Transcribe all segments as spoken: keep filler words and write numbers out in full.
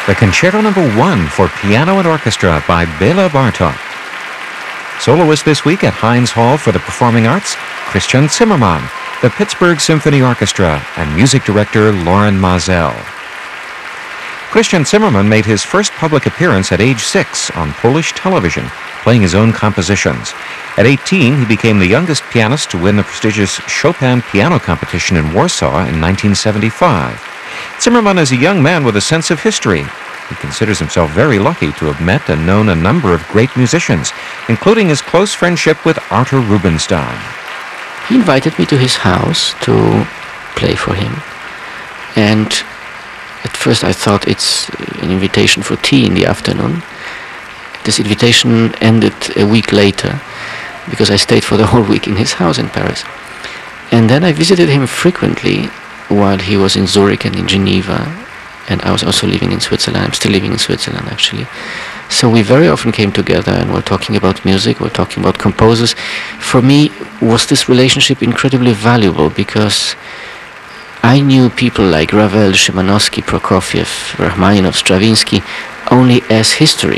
the Concerto Number One for piano and orchestra by Bela Bartok. Soloist this week at Heinz Hall for the Performing Arts, Christian Zimmermann, the Pittsburgh Symphony Orchestra, and music director Loren Maazel. Christian Zimmermann made his first public appearance at age six on Polish television, playing his own compositions. At eighteen, he became the youngest pianist to win the prestigious Chopin piano competition in Warsaw in nineteen seventy-five. Zimmermann is a young man with a sense of history. He considers himself very lucky to have met and known a number of great musicians, including his close friendship with Arthur Rubinstein. He invited me to his house to play for him. And at first I thought it's an invitation for tea in the afternoon. This invitation ended a week later because I stayed for the whole week in his house in Paris. And then I visited him frequently while he was in Zurich and in Geneva, and I was also living in Switzerland. I'm still living in Switzerland, actually. So we very often came together and were talking about music, we're talking about composers. For me, was this relationship incredibly valuable because I knew people like Ravel, Szymanowski, Prokofiev, Rachmaninoff, Stravinsky only as history.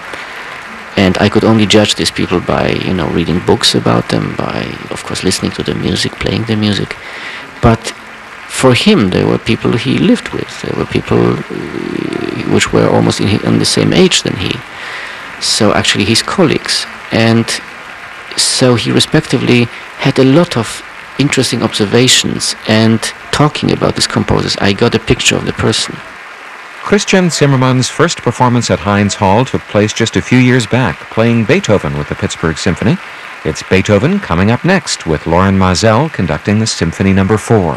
And I could only judge these people by, you know, reading books about them, by, of course, listening to the music, playing the music. But for him, there were people he lived with. There were people uh, which were almost in, on the same age than he. So actually his colleagues. And so he respectively had a lot of interesting observations, and talking about these composers, I got a picture of the person. Christian Zimmermann's first performance at Heinz Hall took place just a few years back, playing Beethoven with the Pittsburgh Symphony. It's Beethoven coming up next, with Loren Maazel conducting the Symphony Number Four.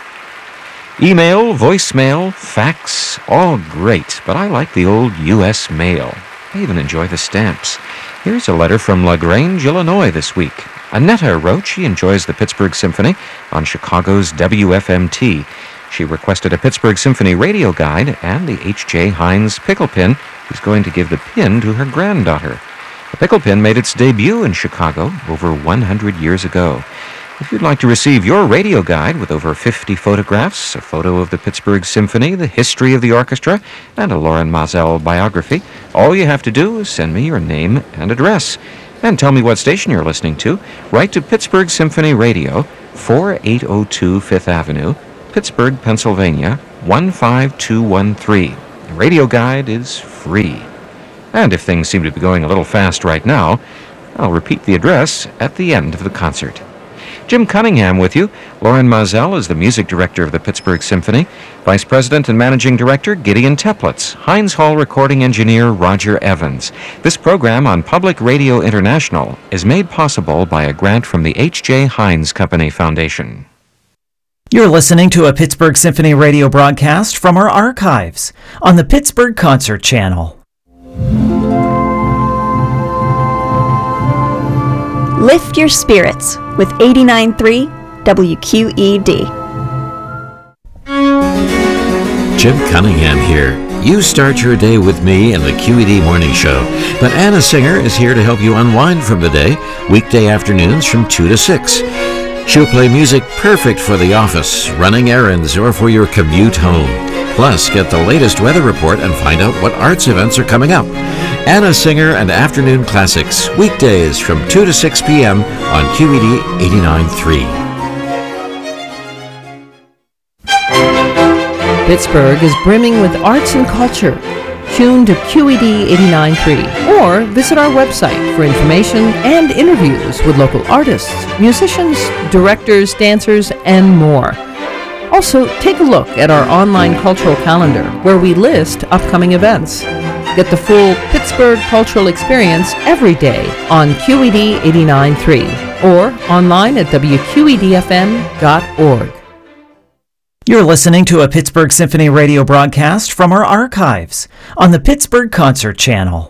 Email, voicemail, fax, all great, but I like the old U S mail. I even enjoy the stamps. Here's a letter from LaGrange, Illinois this week. Annetta wrote she enjoys the Pittsburgh Symphony on Chicago's W F M T. She requested a Pittsburgh Symphony radio guide and the H J Heinz pickle pin. Who's going to give the pin to her granddaughter. The pickle pin made its debut in Chicago over one hundred years ago. If you'd like to receive your radio guide with over fifty photographs, a photo of the Pittsburgh Symphony, the history of the orchestra, and a Loren Maazel biography, all you have to do is send me your name and address. And tell me what station you're listening to. Write to Pittsburgh Symphony Radio, forty-eight oh two Fifth Avenue, Pittsburgh, Pennsylvania, one five two one three. The radio guide is free. And if things seem to be going a little fast right now, I'll repeat the address at the end of the concert. Jim Cunningham with you. Loren Maazel is the music director of the Pittsburgh Symphony. Vice President and Managing Director, Gideon Teplitz. Heinz Hall recording engineer, Roger Evans. This program on Public Radio International is made possible by a grant from the H J Heinz Company Foundation. You're listening to a Pittsburgh Symphony radio broadcast from our archives on the Pittsburgh Concert Channel. Lift your spirits with eighty-nine point three W Q E D. Jim Cunningham here. You start your day with me in the Q E D Morning Show, but Anna Singer is here to help you unwind from the day, weekday afternoons from two to six. She'll play music perfect for the office, running errands, or for your commute home. Plus, get the latest weather report and find out what arts events are coming up. Anna Singer and Afternoon Classics, weekdays from two to six p.m. on Q E D eighty-nine point three. Pittsburgh is brimming with arts and culture. Tune to Q E D eighty-nine point three or visit our website for information and interviews with local artists, musicians, directors, dancers, and more. Also, take a look at our online cultural calendar where we list upcoming events. Get the full Pittsburgh cultural experience every day on Q E D eighty-nine point three or online at W Q E D F M dot org. You're listening to a Pittsburgh Symphony radio broadcast from our archives on the Pittsburgh Concert Channel.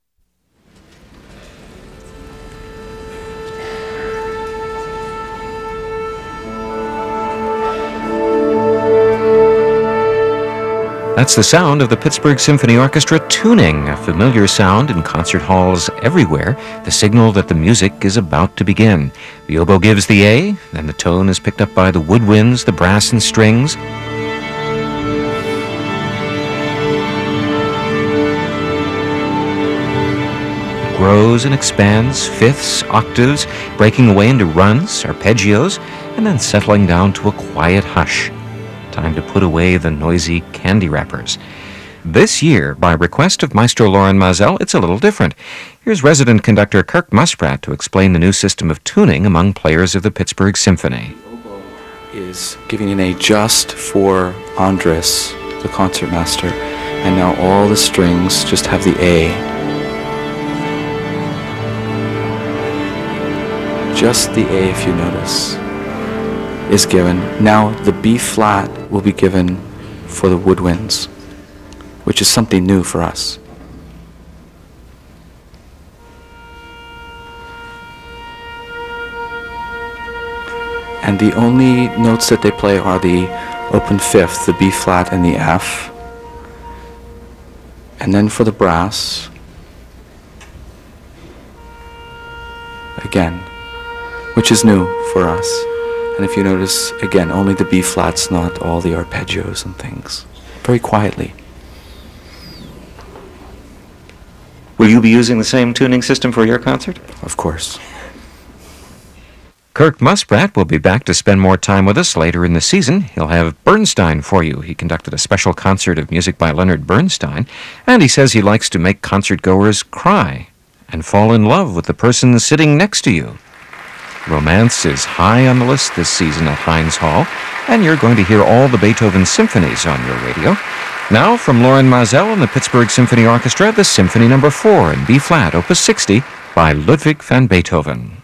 That's the sound of the Pittsburgh Symphony Orchestra tuning, a familiar sound in concert halls everywhere, the signal that the music is about to begin. The oboe gives the A, then the tone is picked up by the woodwinds, the brass and strings. grows and expands, fifths, octaves, breaking away into runs, arpeggios, and then settling down to a quiet hush. Time to put away the noisy candy wrappers. This year, by request of Maestro Loren Maazel, it's a little different. Here's resident conductor Kirk Musprat to explain the new system of tuning among players of the Pittsburgh Symphony. Is giving an A just for Andres, the concertmaster, and now all the strings just have the A. Just the A, if you notice, is given. Now the B flat will be given for the woodwinds, which is something new for us. And the only notes that they play are the open fifth, the B flat and the F. And then for the brass, again, which is new for us. And if you notice, again, only the B flats, not all the arpeggios and things. Very quietly. Will you be using the same tuning system for your concert? Of course. Kirk Musprat will be back to spend more time with us later in the season. He'll have Bernstein for you. He conducted a special concert of music by Leonard Bernstein, and he says he likes to make concertgoers cry and fall in love with the person sitting next to you. Romance is high on the list this season at Heinz Hall, and you're going to hear all the Beethoven symphonies on your radio. Now, from Loren Maazel and the Pittsburgh Symphony Orchestra, the Symphony Number four in B-flat, Opus sixty, by Ludwig van Beethoven.